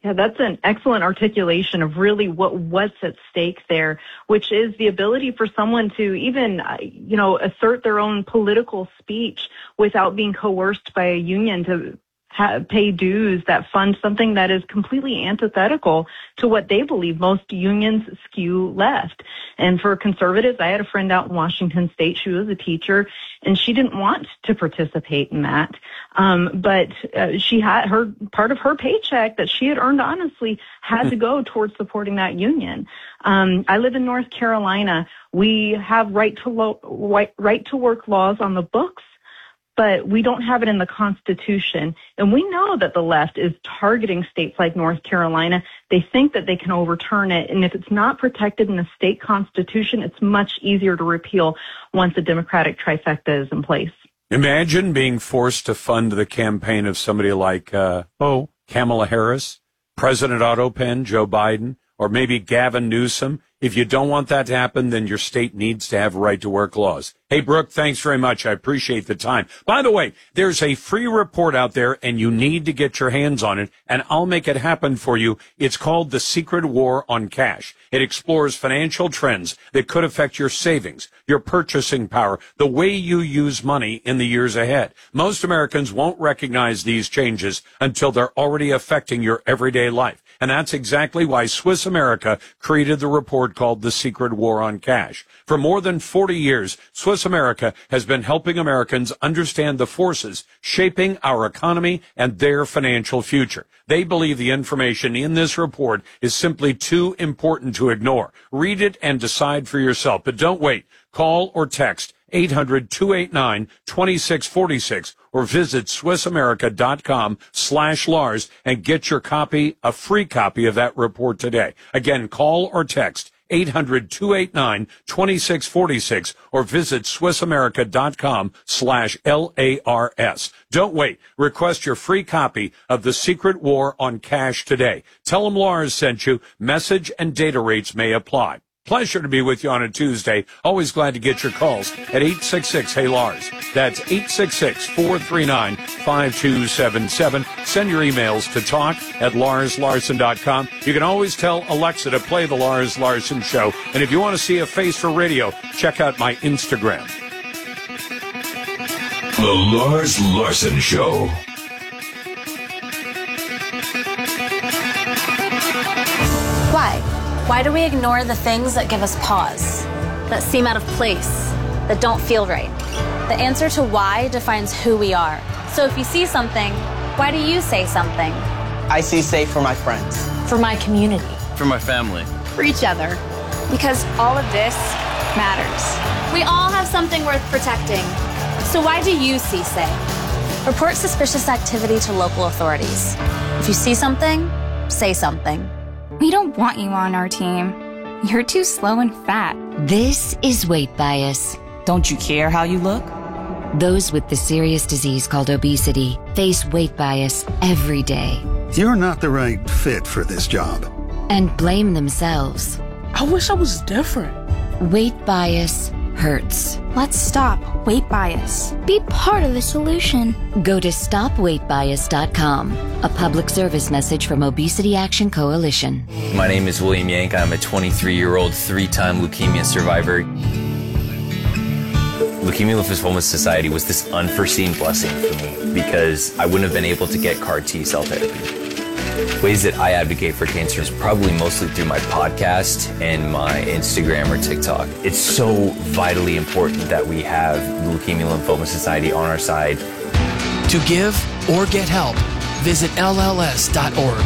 Yeah, that's an excellent articulation of really what's at stake there, which is the ability for someone to even, assert their own political speech without being coerced by a union to pay dues that fund something that is completely antithetical to what they believe. Most unions skew left. And for conservatives, I had a friend out in Washington State. She was a teacher, and she didn't want to participate in that. But she had part of her paycheck that she had earned honestly had to go towards supporting that union. I live in North Carolina. We have right to work laws on the books, but we don't have it in the Constitution. And we know that the left is targeting states like North Carolina. They think that they can overturn it. And if it's not protected in the state constitution, it's much easier to repeal once a Democratic trifecta is in place. Imagine being forced to fund the campaign of somebody like, Kamala Harris, President Otto Penn, Joe Biden, or maybe Gavin Newsom. If you don't want that to happen, then your state needs to have right-to-work laws. Hey, Brooke, thanks very much. I appreciate the time. By the way, there's a free report out there, and you need to get your hands on it, and I'll make it happen for you. It's called The Secret War on Cash. It explores financial trends that could affect your savings, your purchasing power, the way you use money in the years ahead. Most Americans won't recognize these changes until they're already affecting your everyday life. And that's exactly why Swiss America created the report called The Secret War on Cash. For more than 40 years, Swiss America has been helping Americans understand the forces shaping our economy and their financial future. They believe the information in this report is simply too important to ignore. Read it and decide for yourself. But don't wait. Call or text 800-289-2646 or visit SwissAmerica.com/Lars and get your copy, a free copy of that report today. Again, call or text 800-289-2646 or visit SwissAmerica.com/LARS. Don't wait. Request your free copy of The Secret War on Cash today. Tell them Lars sent you. Message and data rates may apply. Pleasure to be with you on a Tuesday. Always glad to get your calls at 866-HEY-LARS. That's 866-439-5277. Send your emails to talk@LarsLarson.com. You can always tell Alexa to play The Lars Larson Show. And if you want to see a face for radio, check out my Instagram. The Lars Larson Show. Why? Why do we ignore the things that give us pause, that seem out of place, that don't feel right? The answer to why defines who we are. So if you see something, why do you say something? I see safe for my friends. For my community. For my family. For each other. Because all of this matters. We all have something worth protecting. So why do you see safe? Report suspicious activity to local authorities. If you see something, say something. We don't want you on our team. You're too slow and fat. This is weight bias. Don't you care how you look? Those with the serious disease called obesity face weight bias every day. You're not the right fit for this job. And blame themselves. I wish I was different. Weight bias hurts. Let's stop weight bias. Be part of the solution. Go to stopweightbias.com. A public service message from Obesity Action Coalition. My name is William Yank. I'm a 23-year-old, 3-time leukemia survivor. Leukemia Lymphoma Society was this unforeseen blessing for me because I wouldn't have been able to get CAR T-cell therapy. Ways that I advocate for cancer is probably mostly through my podcast and my Instagram or TikTok. It's so vitally important that we have the Leukemia Lymphoma Society on our side. To give or get help, visit LLS.org.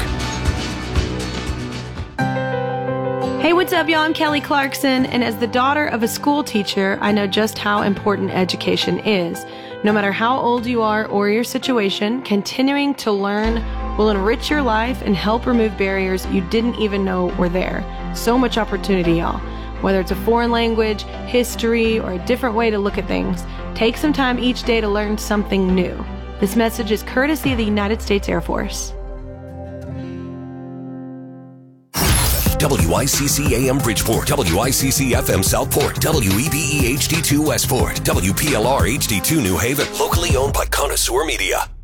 Hey, what's up, y'all? I'm Kelly Clarkson, and as the daughter of a school teacher, I know just how important education is. No matter how old you are or your situation, continuing to learn will enrich your life and help remove barriers you didn't even know were there. So much opportunity, y'all. Whether it's a foreign language, history, or a different way to look at things, take some time each day to learn something new. This message is courtesy of the United States Air Force. WICC AM Bridgeport, WICC FM Southport, WEBE HD2 Westport, WPLR HD2 New Haven, locally owned by Connoisseur Media.